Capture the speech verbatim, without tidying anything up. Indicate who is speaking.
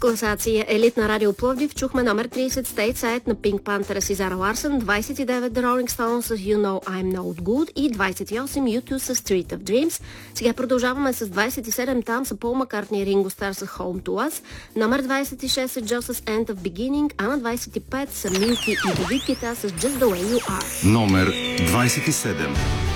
Speaker 1: класация Елит на Радио Пловдив чухме номер трийсет Stateside на Pink Panther с Изара Ларсън, двайсет и девет The Rolling Stones с You Know I'm Not Good и двайсет и осем ю ту с Street of Dreams. Сега продължаваме с двайсет и седем, там са Пол Маккартни и Ринго Стар с Home to Us, номер двайсет и шест е Джо с End of Beginning, а на двайсет и пет са Милки и Давид Гета с Just the Way You Are.
Speaker 2: Номер двайсет и седем.